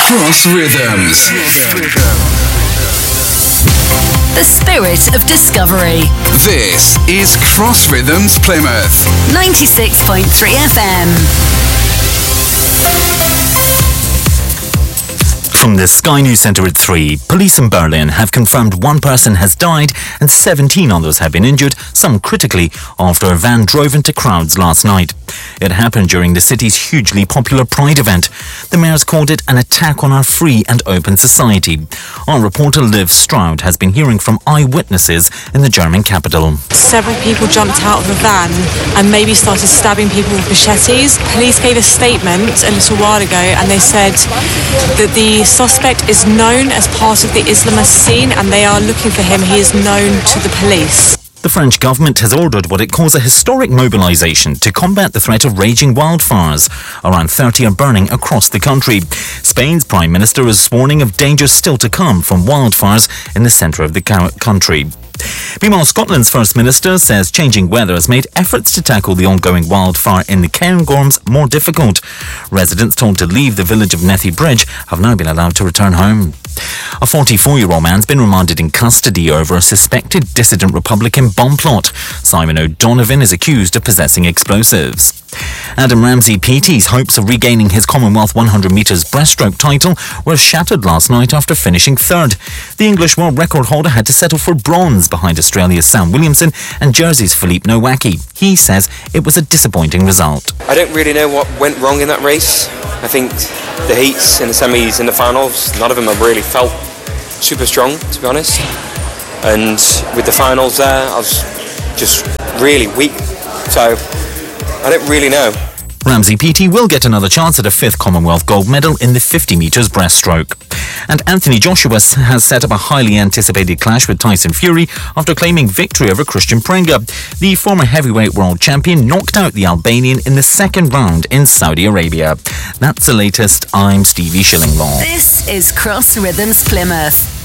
Cross Rhythms. The spirit of discovery. This is Cross Rhythms Plymouth. 96.3 FM. From the Sky News Centre at 3, police in Berlin have confirmed one person has died and 17 others have been injured, some critically, after a van drove into crowds last night. It happened during the city's hugely popular Pride event. The mayor's called it an attack on our free and open society. Our reporter Liv Stroud has been hearing from eyewitnesses in the German capital. Several people jumped out of the van and maybe started stabbing people with machetes. Police gave a statement a little while ago and they said that the suspect is known as part of the Islamist scene and they are looking for him. He is known to the police. The French government has ordered what it calls a historic mobilisation to combat the threat of raging wildfires. Around 30 are burning across the country. Spain's Prime Minister is warning of dangers still to come from wildfires in the centre of the country. Meanwhile, Scotland's First Minister says changing weather has made efforts to tackle the ongoing wildfire in the Cairngorms more difficult. Residents told to leave the village of Nethy Bridge have now been allowed to return home. A 44-year-old man's been remanded in custody over a suspected dissident Republican bomb plot. Simon O'Donovan is accused of possessing explosives. Adam Ramsey PT's hopes of regaining his Commonwealth 100 metres breaststroke title were shattered last night after finishing third. The English world record holder had to settle for bronze behind Australia's Sam Williamson and Jersey's Philippe Nowacki. He says it was a disappointing result. I don't really know what went wrong in that race. I think the heats and the semis and the finals, none of them have really felt super strong, to be honest. And with the finals there, I was just really weak. So I don't really know. Ramsey PT will get another chance at a fifth Commonwealth gold medal in the 50 metres breaststroke. And Anthony Joshua has set up a highly anticipated clash with Tyson Fury after claiming victory over Christian Prenga. The former heavyweight world champion knocked out the Albanian in the second round in Saudi Arabia. That's the latest. I'm Stevie Shillinglaw. This is Cross Rhythms Plymouth.